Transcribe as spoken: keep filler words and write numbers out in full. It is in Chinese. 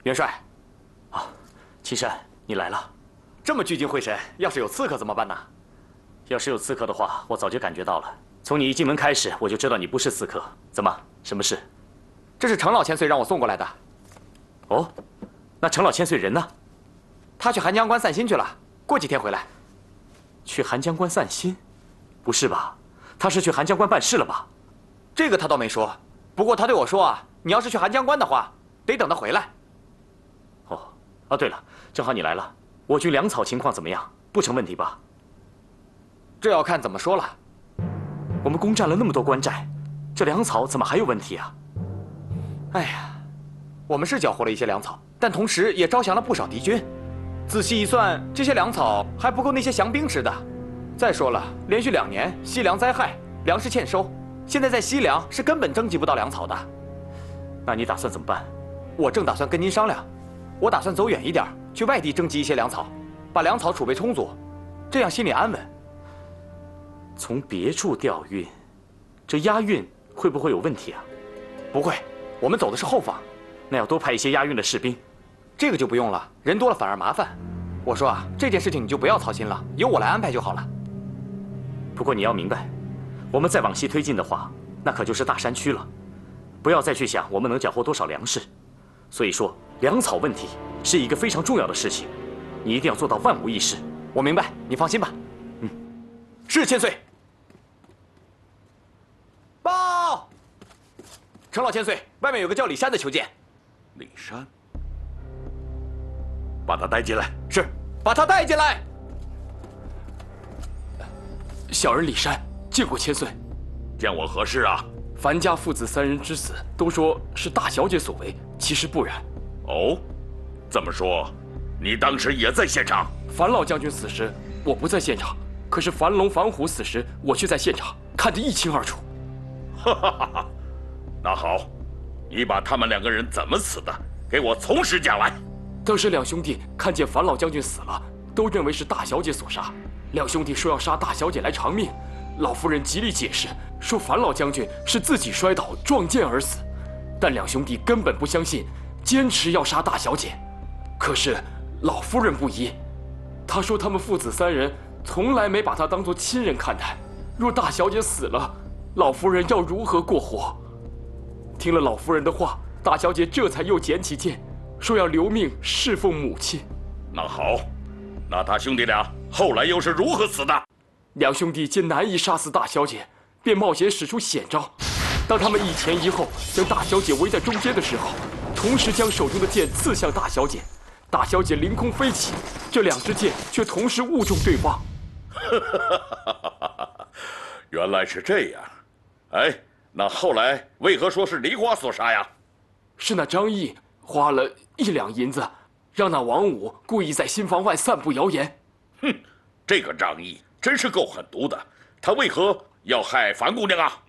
元帅， 啊，青山，你来了。 这么聚精会神，要是有刺客怎么办呢？ 要是有刺客的话，我早就感觉到了。从你一进门开始，我就知道你不是刺客。怎么？什么事？ 这是程老千岁让我送过来的。 哦，那程老千岁人呢？ 他去寒江关散心去了，过几天回来。 去寒江关散心？不是吧？他是去寒江关办事了吧？ 这个他倒没说，不过他对我说啊，你要是去寒江关的话，得等他回来。 哦，啊，对了，正好你来了，我军粮草情况怎么样？不成问题吧？ 这要看怎么说了。 我们攻占了那么多关寨，这粮草怎么还有问题啊？ 哎呀，我们是缴获了一些粮草，但同时也招降了不少敌军。仔细一算，这些粮草还不够那些降兵吃的。再说了，连续两年西凉灾害，粮食欠收，现在在西凉是根本征集不到粮草的。 那你打算怎么办？ 我正打算跟您商量，我打算走远一点，去外地征集一些粮草，把粮草储备充足，这样心里安稳。 从别处调运，这押运会不会有问题啊？ 不会，我们走的是后方， 那要多派一些押运的士兵。 这个就不用了，人多了反而麻烦。我说啊，这件事情你就不要操心了，由我来安排就好了。 不过你要明白，我们再往西推进的话，那可就是大山区了。不要再去想我们能缴获多少粮食。所以说，粮草问题是一个非常重要的事情，你一定要做到万无一失。 我明白，你放心吧。 嗯， 是千岁。报，程老千岁，外面有个叫李山的求见。 李山，把他带进来。 是，把他带进来。 小人李山见过千岁。 见我何事啊？ 樊家父子三人之死，都说是大小姐所为，其实不然。 哦，这么说，你当时也在现场？ 樊老将军死时，我不在现场，可是樊龙、樊虎死时，我却在现场，看得一清二楚。 哈哈哈哈！那好，你把他们两个人怎么死的，给我从实讲来。 当时两兄弟看见樊老将军死了，都认为是大小姐所杀。两兄弟说要杀大小姐来偿命，老夫人极力解释，说樊老将军是自己摔倒撞剑而死，但两兄弟根本不相信，坚持要杀大小姐。可是老夫人不依，她说他们父子三人从来没把她当作亲人看待，若大小姐死了，老夫人要如何过活？听了老夫人的话，大小姐这才又捡起剑，说要留命侍奉母亲。 那好，那他兄弟俩后来又是如何死的？ 两兄弟见难以杀死大小姐，便冒险使出险招。当他们一前一后将大小姐围在中间的时候，同时将手中的剑刺向大小姐。大小姐凌空飞起，这两支剑却同时误中对方。 原来是这样。哎，那后来为何说是梨花所杀呀？ 是那张毅花了一两银子，让那王五故意在新房外散布谣言。 哼，这个张毅真是够狠毒的，他为何要害樊姑娘啊？